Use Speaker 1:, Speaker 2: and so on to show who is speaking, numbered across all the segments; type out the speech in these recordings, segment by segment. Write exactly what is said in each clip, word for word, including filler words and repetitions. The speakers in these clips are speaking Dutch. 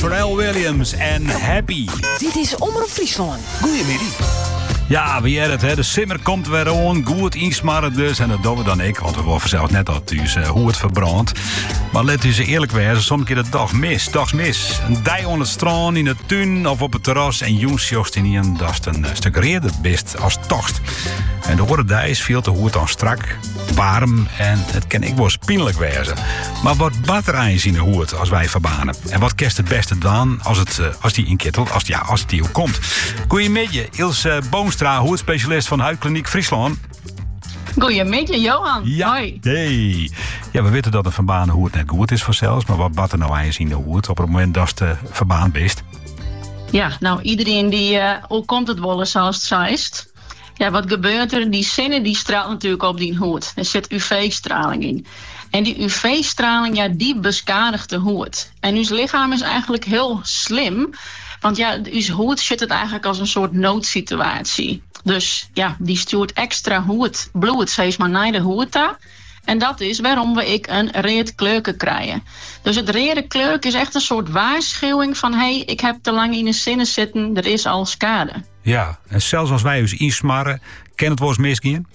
Speaker 1: Pharrell Williams en Happy.
Speaker 2: Dit is Omroep Friesland.
Speaker 3: Goedemiddag.
Speaker 1: Ja, wie het, hè? De simmer komt weer aan. Goed insmarren dus. En dat doen we dan ik. Want we worden zelf net al thuis uh, hoe het verbrandt. Maar let u ze eerlijk wezen. Soms keer de dag mis. Dags mis. Een dij onder het strand, in de tuin of op het terras. En jongens jost in een dat is een uh, stuk reerder best als tocht. En de orde dij is veel te hoe het dan strak. Warm. En het kan ik wel pijnlijk wezen. Maar wat batterijen in de hoed als wij verbanen. En wat kerst het beste dan als, het, uh, als die inkittelt. Als, ja, als het die ook komt. Goedemiddag. Ilse Boomstra, hoedspecialist van Huidkliniek Friesland.
Speaker 4: Goedemiddag, Johan.
Speaker 1: Ja.
Speaker 4: Hoi.
Speaker 1: Hey. Ja, we weten dat een verbanen hoed net goed is voor zelfs. Maar wat batter nou eens in de hoed op het moment dat het verbaan best?
Speaker 4: Ja, nou iedereen die, uh, hoe komt het wel eens zoals het zeist? Ja, wat gebeurt er? Die zinnen die straalt natuurlijk op die hoed. Er zit U V-straling in. En die U V-straling, ja, die beschadigt de hoed. En uw lichaam is eigenlijk heel slim. Want ja, uw hoed zit het eigenlijk als een soort noodsituatie. Dus ja, die stuurt extra hoed, bloed, zeg maar, naar de hoed daar. En dat is waarom we ik een reed kleuken krijgen. Dus het rede kleuk is echt een soort waarschuwing van... hé, hey, ik heb te lang in de zinnen zitten, er is al schade.
Speaker 1: Ja, en zelfs als wij ons insmarren, kan het wel eens misgaan?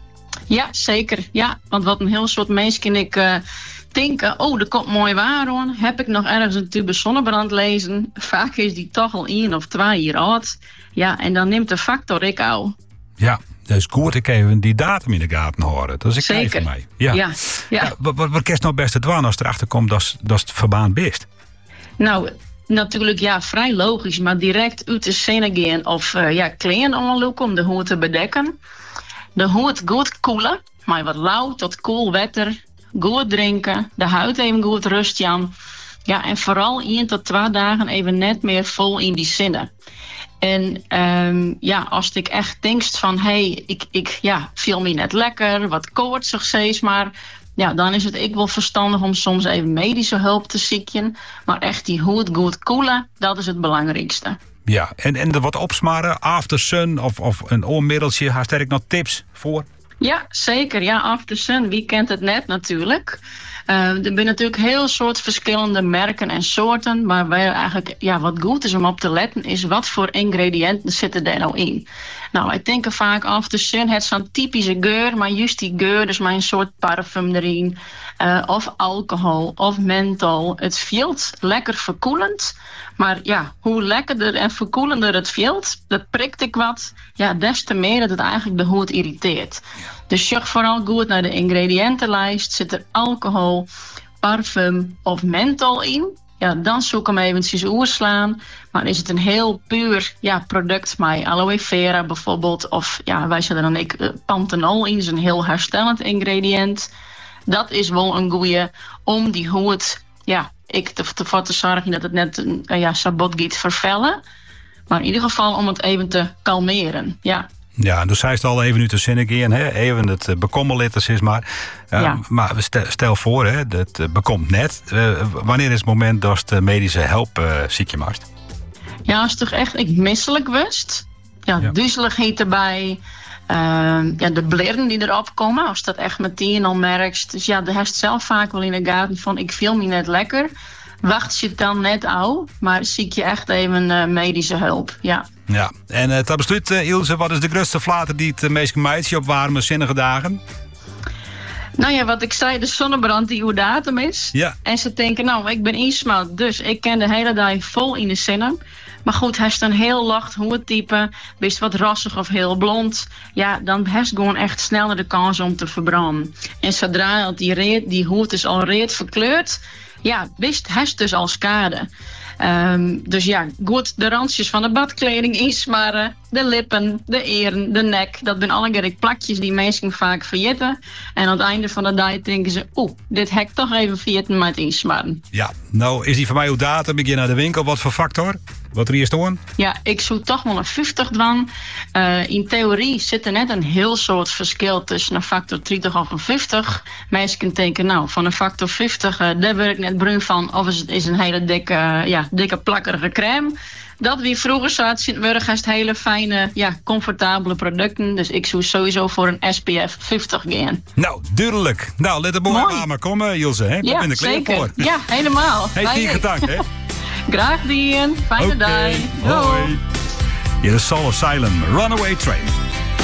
Speaker 4: Ja, zeker. Ja, want wat een heel soort mensen ik uh, denken... oh, er komt mooi waar aan. Heb ik nog ergens een tube zonnebrand lezen? Vaak is die toch al één of twee jaar oud. Ja, en dan neemt de factor ik al.
Speaker 1: Ja. Dus goed, ik even die datum in de gaten houden. Dat is een kei van mij. Ja. Ja, ja. Ja, wat wat, wat kerst nou best het doen als erachter komt dat dat het verbaan best?
Speaker 4: Nou, natuurlijk ja, vrij logisch, maar direct uit de zinnen gaan of uh, ja, kleren aanlopen om de hoed te bedekken. De hoed goed koelen, maar wat lauw tot koel wetter. Goed drinken, de huid even goed rustjan. Ja, en vooral één tot twee dagen even net meer vol in die zinnen. En um, ja, als ik echt denk van, hé, hey, ik, ik ja, viel me net lekker, wat koortsig steeds maar. Ja, dan is het ik wel verstandig om soms even medische hulp te zoeken. Maar echt die hoed goed koelen, dat is het belangrijkste. Ja,
Speaker 1: en, en er wat opsmaren, after sun of, of een oormiddeltje, haast er ik nog tips voor?
Speaker 4: Ja, zeker. Ja, after sun, wie kent het net natuurlijk. Uh, er zijn natuurlijk heel soort verschillende merken en soorten. Maar waar eigenlijk, ja, wat goed is om op te letten is wat voor ingrediënten zitten er nou in. Nou, wij denken vaak after sun, het is zo'n typische geur. Maar juist die geur, dus maar een soort parfum erin. Uh, of alcohol of menthol. Het vielt lekker verkoelend. Maar ja, hoe lekkerder en verkoelender het vielt, dat prikt ik wat. Ja, des te meer dat het eigenlijk de hoed irriteert. Dus zorg vooral goed naar de ingrediëntenlijst. Zit er alcohol, parfum of menthol in? Ja, dan zoek hem eventjes oerslaan. Maar is het een heel puur ja, product met aloe vera bijvoorbeeld... of ja, wij zetten dan ik uh, panthenol in, is een heel herstellend ingrediënt. Dat is wel een goeie om die hoed, ja, ik ervoor te zorgen dat het net een uh, ja, sabot gaat vervellen. Maar in ieder geval om het even te kalmeren, ja.
Speaker 1: Ja, dus hij is al even nu te zinnen gaan, hè? Even het uh, bekommerlitters is maar. Uh, ja. Maar stel, stel voor, hè, dat uh, bekomt net. Uh, wanneer is het moment dat de medische hulp uh, ziek je maakt?
Speaker 4: Ja, als het toch echt ik misselijk wist. Ja, ja. Duizeligheid erbij. Uh, ja, de bleren die erop komen, als dat echt meteen al merkt. Dus ja, de heeft zelf vaak wel in de gaten van ik voel me net lekker. Wacht je dan net al, maar zie je echt even uh, medische hulp, ja.
Speaker 1: Ja, en uh, ter besluit, uh, Ilse, wat is de grootste flater die het uh, meest gemijt op warme, zinnige dagen?
Speaker 4: Nou ja, wat ik zei, de zonnebrand die uw datum is. Ja. En ze denken, nou, ik ben insmout, dus ik ken de hele dag vol in de zinnen. Maar goed, hij is dan heel lacht hoedtype, best wat rassig of heel blond. Ja, dan heeft gewoon echt sneller de kans om te verbranden. En zodra die, reed, die hoed is al reed verkleurd, ja, best heeft dus al schade. Um, dus ja, goed de randjes van de badkleding insmaren, de lippen, de eren, de nek. Dat zijn alle plakjes die mensen vaak vergeten. En aan het einde van de dag denken ze, oeh, dit heb ik toch even vergeten met insmaren.
Speaker 1: Ja, nou is die van mij hoe datum, ik ga naar de winkel, wat voor factor? Wat er hier staan?
Speaker 4: Ja, ik zoek toch wel een vijftig dwan. Uh, in theorie zit er net een heel soort verschil tussen een factor dertig of een vijftig. Mensen denken, nou, van een factor vijftig, uh, daar word ik net bruin van. Of is het is een hele dikke, uh, ja, dikke plakkerige crème. Dat wie vroeger zat, werden het hele fijne, ja, comfortabele producten. Dus ik zou sowieso voor een S P F vijftig gaan.
Speaker 1: Nou, duidelijk. Nou, let er mooi aan, maar kom, uh, Ilse, hè?
Speaker 4: Ja,
Speaker 1: in de
Speaker 4: zeker. Voor. Ja, helemaal.
Speaker 1: Heeft hij gedankt, hè?
Speaker 4: Graag gedaan. Fijne
Speaker 1: Oké,
Speaker 4: dag.
Speaker 1: hoi. Hier is Soul Asylum, Runaway Train.